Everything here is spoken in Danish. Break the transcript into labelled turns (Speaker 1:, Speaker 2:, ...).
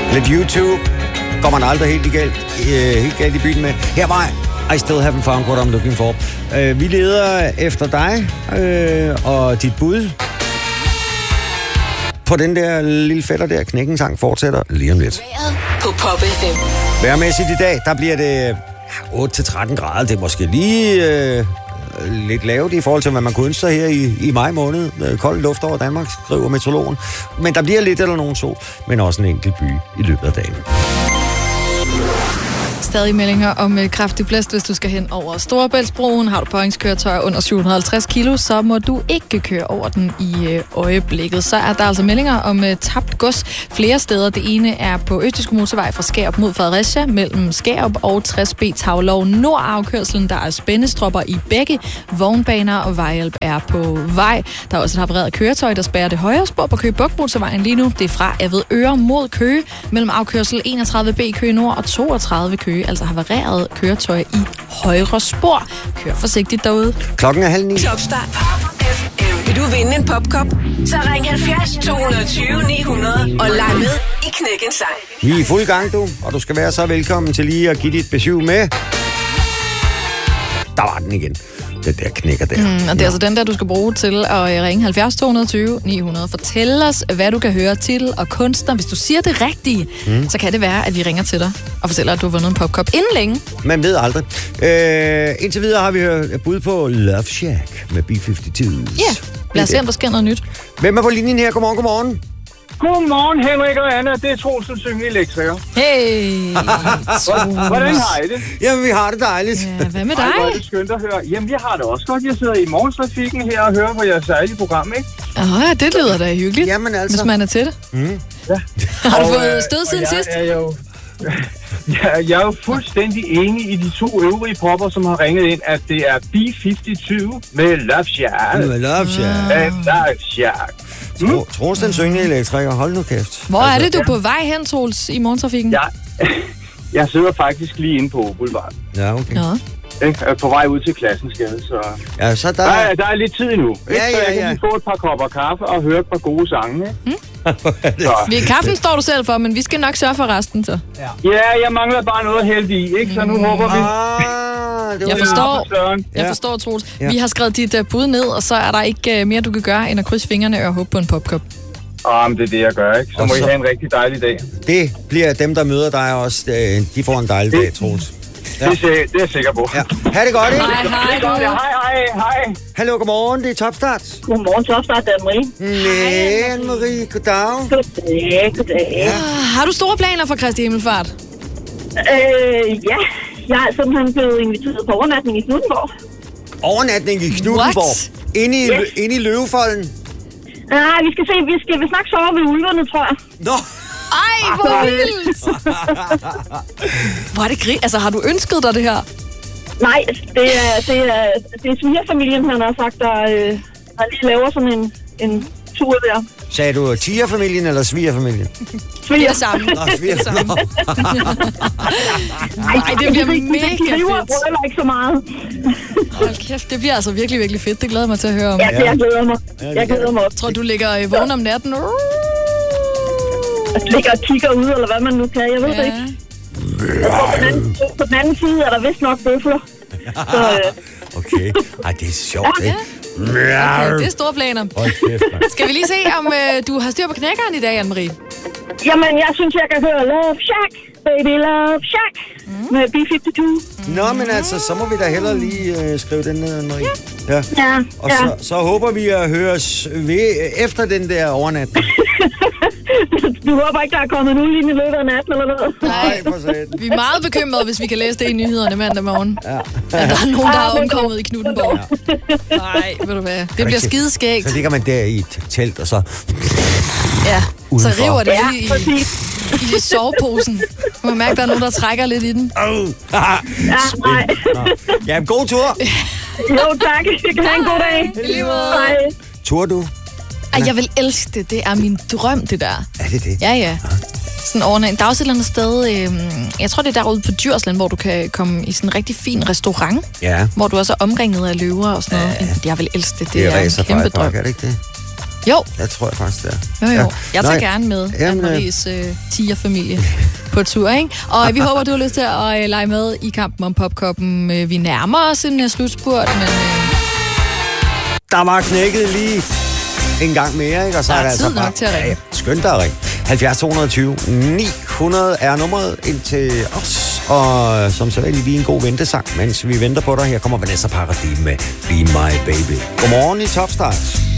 Speaker 1: Lidt YouTube går man aldrig helt galt i byen med. Her var I still haven't found what I'm looking for. Vi leder efter dig og dit bud på den der lille fætter der. Knækkensang fortsætter lige om lidt.
Speaker 2: På Pop FM.
Speaker 1: Vejrmæssigt i dag, der bliver det 8-13 grader. Det er måske lige lidt lavt i forhold til, hvad man kunne ønske sig her i maj måned. Kold luft over Danmark, skriver meteorologen. Men der bliver lidt eller nogen sol, men også en enkelt by i løbet af dagen.
Speaker 3: Stadig meldinger om kraftig blæst, hvis du skal hen over Storebæltsbroen. Har du påhængskøretøjer under 750 kilo, så må du ikke køre over den i øjeblikket. Så er der altså meldinger om tabt gods flere steder. Det ene er på Østjyske Motorvej fra Skærup mod Fredericia, mellem Skærup og 60B Tavlov Nordafkørslen. Der er spændestropper i begge vognbaner, og vejhjælp er på vej. Der er også et havareret køretøj, der spærrer det højre spor på Køge Bugt Motorvejen lige nu. Det er fra Avedøre mod Køge, mellem afkørsel 31B Køge Nord og 32 Køge. Altså havareret køretøj i højre spor. Kør forsigtigt derude.
Speaker 1: Klokken er 8:30.
Speaker 2: Topstart. Vil du vinde en popkop? Så ring 70 220 900 og leg med i Knækkens Sang.
Speaker 1: Vi er i fuld gang, du. Og du skal være så velkommen til lige at give dit besøg med. Der var den igen. Den der knækker der.
Speaker 3: Og det er altså den der, du skal bruge til at ringe 70 220 900. Fortæl os, hvad du kan høre til og kunstner. Hvis du siger det rigtige, så kan det være, at vi ringer til dig og fortæller, at du har vundet en popkop inden længe.
Speaker 1: Man ved aldrig. Indtil videre har vi hørt bud på Love Shack med B-52's.
Speaker 3: Ja, lad os se, om der sker noget nyt.
Speaker 1: Hvem er på linjen her? Godmorgen.
Speaker 4: Godmorgen, Henrik og Anna. Det er Troels, som synger elektriker.
Speaker 3: Hey!
Speaker 4: Hvordan har I det?
Speaker 1: Jamen, vi har det dejligt.
Speaker 3: Ja, hvad med dig?
Speaker 4: Ej, hvor er det skønt at høre. Jamen, jeg har det også godt. Jeg sidder i morgenstrafikken her og hører på jeres særlige program, ikke?
Speaker 3: Ja, det lyder da hyggeligt,
Speaker 1: Jamen, altså.
Speaker 3: hvis man er til det.
Speaker 4: Ja.
Speaker 3: Har du fået stød siden sidst?
Speaker 4: Jeg er jo fuldstændig enig i de to øvrige popper, som har ringet ind, at det er B-52 med Love Shack.
Speaker 1: Love Shack.
Speaker 4: Love Shack.
Speaker 1: Troels, den syngende elektriker. Hold nu kæft.
Speaker 3: Hvor er det, du er på vej hen, Troels, i morgentrafikken?
Speaker 4: Jeg sidder faktisk lige inde på Boulevard.
Speaker 1: Ja, okay.
Speaker 3: Nå.
Speaker 4: På vej ud til Klassensgade, så...
Speaker 1: Ja, så der
Speaker 4: er lidt tid endnu.
Speaker 1: Ja.
Speaker 4: Så jeg kan lige få et par kopper kaffe og høre et par gode sange, ikke?
Speaker 3: Kaffen står du selv for, men vi skal nok sørge for resten, så.
Speaker 4: Ja, jeg mangler bare noget heldig i, ikke? Så nu håber vi...
Speaker 3: Jeg forstår, Troels. Vi har skrevet dit bud ned, og så er der ikke mere, du kan gøre, end at krydse fingrene og håbe på en popkop.
Speaker 4: Men det er det, jeg gør, ikke? Så må I have en rigtig dejlig dag.
Speaker 1: Det bliver dem, der møder dig også. De får en dejlig dag, Troels.
Speaker 4: Ja. Det er jeg sikker på.
Speaker 1: Ja. Ha' det godt, ikke?
Speaker 4: Hej.
Speaker 1: Hallo, godmorgen. Det er Topstart.
Speaker 5: Godmorgen, Topstart, det er Anne-Marie.
Speaker 1: Nej, Anne-Marie. Goddag.
Speaker 5: Goddag.
Speaker 1: Ja.
Speaker 3: Har du store planer for Kristi Himmelfart?
Speaker 5: Ja. Jeg er simpelthen blevet inviteret på overnatning i Knuthenborg.
Speaker 1: Overnatning i Knuthenborg? Inde i Løvefolden?
Speaker 5: Nej, vi skal snakke sove ved ulverne, tror jeg.
Speaker 1: Nå!
Speaker 3: Ej, hvor vildt! Hvor er det grig? Altså, har du ønsket dig det her?
Speaker 5: Nej, det er svigerfamilien, han har sagt, der lige laver sådan en tur der.
Speaker 1: Sagde du tigerfamilien eller svigerfamilien?
Speaker 5: Sviger
Speaker 3: sammen.
Speaker 1: Nå, sviger sammen.
Speaker 3: Ej, det bliver mega fedt.
Speaker 5: Det rører ikke så meget.
Speaker 3: Hold kæft, det bliver altså virkelig, virkelig fedt. Det glæder mig til at høre om.
Speaker 5: Ja, jeg glæder mig. Jeg glæder mig.
Speaker 3: Tror du ligger vågen om natten?
Speaker 5: Ligger og kigger ud, eller hvad man nu kan. Jeg ved det ikke. På den anden side er der vist nok bøfler.
Speaker 1: Okay. Ej, det er sjovt, ikke?
Speaker 3: Okay, det er store planer. Skal vi lige se, om du har styr på knækkeren i dag, Anne-Marie?
Speaker 5: Jamen, jeg synes, jeg kan høre Love Shack, Baby Love Shack med B-52.
Speaker 1: Nå, men altså, så må vi da hellere lige skrive den ned, Anne-Marie. Ja. Og så håber vi at høres ved efter den der overnatning.
Speaker 5: Du håber ikke, der er kommet en ulige i løbet af natten, eller noget?
Speaker 1: Nej, for satan.
Speaker 3: Vi er meget bekymrede, hvis vi kan læse det i nyhederne mandag morgen. Ja. At der er nogen, der er omkommet i Knuthenborg. Nej, ved du hvad? Det bliver skideskægt.
Speaker 1: Så ligger man der i et telt, og så...
Speaker 3: Ja,
Speaker 1: udenfor.
Speaker 3: Så river det i soveposen. Man mærker, der er nogen, der trækker lidt i den.
Speaker 5: Nej.
Speaker 1: Ja, god tur.
Speaker 5: Jo, tak. Ha' en god dag.
Speaker 3: Hej.
Speaker 1: Tur du?
Speaker 3: Ej, jeg vil elske det. Det er min drøm, det der.
Speaker 1: Er det det?
Speaker 3: Ja. Sådan overnat. Der er også et eller andet sted, jeg tror det er derude på Djursland, hvor du kan komme i sådan en rigtig fin restaurant. Ja. Hvor du også er omringet af løver og sådan noget. Jeg vil elske det. Det er en kæmpe drøm.
Speaker 1: Er det ikke det?
Speaker 3: Jo.
Speaker 1: Jeg tror jeg faktisk, det er.
Speaker 3: Jo.
Speaker 1: Ja.
Speaker 3: Jeg tager gerne med Anne-Maries tigerfamilie på tur, ikke? Og vi håber, du har lyst til at lege med i kampen om popkoppen. Vi nærmer os en slutspurt, men...
Speaker 1: Der var knækket lige en gang mere, ikke? Og så
Speaker 3: der er
Speaker 1: det
Speaker 3: tid
Speaker 1: altså
Speaker 3: nok til at ringe.
Speaker 1: Ja, skønt dig at ringe. 70 220 900 er nummeret ind til os. Og som sædvanligt lige en god ventesang, mens vi venter på dig. Her kommer Vanessa Paradis med Be My Baby. Godmorgen i Top Stars.